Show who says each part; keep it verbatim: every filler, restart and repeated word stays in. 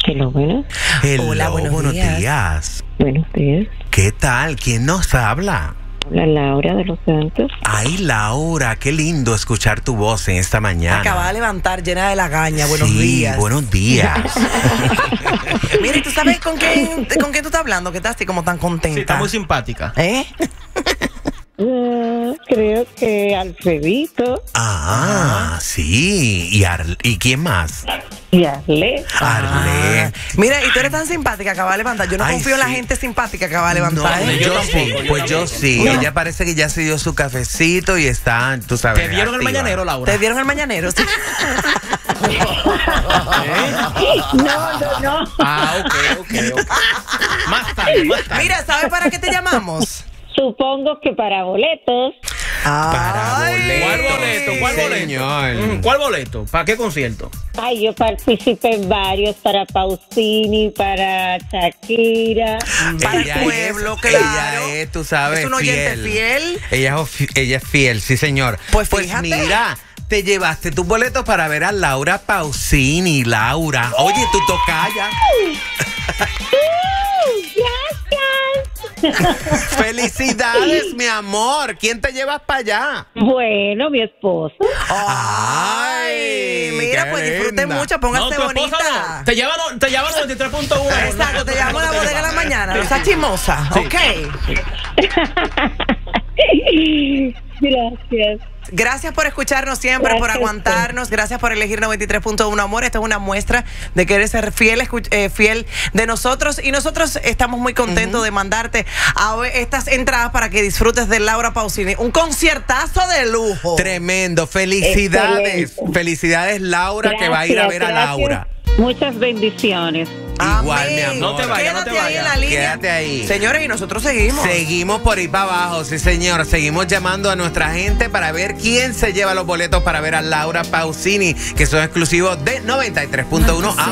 Speaker 1: Hello, buenas.
Speaker 2: Hello,
Speaker 3: Hola, buenos,
Speaker 2: buenos
Speaker 3: días.
Speaker 2: días.
Speaker 1: Buenos días.
Speaker 2: ¿Qué tal? ¿Quién nos habla?
Speaker 1: Habla Laura de Los Santos.
Speaker 2: Ay, Laura, qué lindo escuchar tu voz en esta mañana.
Speaker 3: Acaba de levantar llena de lagaña. Buenos
Speaker 2: sí,
Speaker 3: días.
Speaker 2: buenos días.
Speaker 3: Mira, ¿y tú sabes con quién, con quién tú estás hablando? Que estás así como tan contenta.
Speaker 4: Sí, está muy simpática.
Speaker 3: ¿Eh?
Speaker 1: Uh, creo que Alfredito
Speaker 2: Ah, sí. ¿Y, Ar- ¿Y quién más?
Speaker 1: y Arle.
Speaker 2: Arle.
Speaker 3: Ah, mira, y tú eres tan simpática, acaba de levantar. Yo no
Speaker 2: Ay,
Speaker 3: confío en la
Speaker 2: sí.
Speaker 3: gente simpática que acaba de levantar.
Speaker 2: No,
Speaker 3: ¿eh?
Speaker 2: yo,
Speaker 4: Yo
Speaker 2: sí,
Speaker 4: tampoco, yo
Speaker 2: pues yo
Speaker 4: tampoco.
Speaker 2: sí.
Speaker 3: No.
Speaker 2: Ella parece que ya se dio su cafecito y está, tú sabes.
Speaker 4: ¿Te dieron el
Speaker 2: activa.
Speaker 4: mañanero, Laura?
Speaker 3: ¿Te dieron el mañanero? Sí.
Speaker 1: No, no, no.
Speaker 4: Ah, ok, ok, ok. Más tarde, más tarde.
Speaker 3: Mira, ¿sabes para qué te llamamos?
Speaker 1: Supongo que para boletos.
Speaker 2: Para
Speaker 3: Ay.
Speaker 2: boletos.
Speaker 4: ¿Cuál boleto? ¿Cuál boleto?
Speaker 2: Señor.
Speaker 4: Mm, ¿Cuál boleto? ¿Para qué concierto?
Speaker 1: Ay, yo participé en varios, para Pausini, para Shakira.
Speaker 3: Para el
Speaker 2: Ella
Speaker 3: pueblo,
Speaker 2: es,
Speaker 3: claro.
Speaker 2: Ella es, tú sabes,
Speaker 3: Es un oyente fiel.
Speaker 2: Ella, es ofi- ella es fiel, sí, señor.
Speaker 3: Pues fíjate.
Speaker 2: mira, te llevaste tus boletos para ver a Laura Pausini, Laura. Oye, tú tocaya.
Speaker 1: Gracias.
Speaker 2: Felicidades, mi amor. ¿Quién te llevas para allá?
Speaker 1: Bueno, mi esposo.
Speaker 3: Ay, mira,
Speaker 2: qué
Speaker 3: pues disfrute
Speaker 2: linda.
Speaker 3: mucho, póngase
Speaker 4: tu esposa
Speaker 3: bonita.
Speaker 4: no. Te llevan, te llevan noventa y tres punto uno.
Speaker 3: Exacto, te llamo a la bodega de la mañana, no seas chismosa,
Speaker 4: Sí.
Speaker 3: ok.
Speaker 1: Gracias.
Speaker 3: Gracias por escucharnos siempre, por
Speaker 1: Gracias,
Speaker 3: aguantarnos, gracias por elegir noventa y tres punto uno, amor. Esta es una muestra de que eres ser fiel, escu- eh, fiel de nosotros y nosotros estamos muy contentos de mandarte a ver estas entradas para que disfrutes de Laura Pausini. Un conciertazo de lujo.
Speaker 2: Tremendo. Felicidades.
Speaker 1: Excelente.
Speaker 2: Felicidades, Laura, que va a ir a ver a
Speaker 1: Gracias,
Speaker 2: Laura.
Speaker 1: gracias. Muchas bendiciones.
Speaker 2: Igual, mi amor.
Speaker 4: No te vayas, no te
Speaker 3: Quédate ahí en
Speaker 4: vayas.
Speaker 3: la línea.
Speaker 2: Quédate ahí.
Speaker 3: Señores, y nosotros seguimos.
Speaker 2: Seguimos por ahí para abajo, sí señor. Seguimos llamando a nuestra gente para ver quién se lleva los boletos para ver a Laura Pausini, que son exclusivos de noventa y tres punto uno.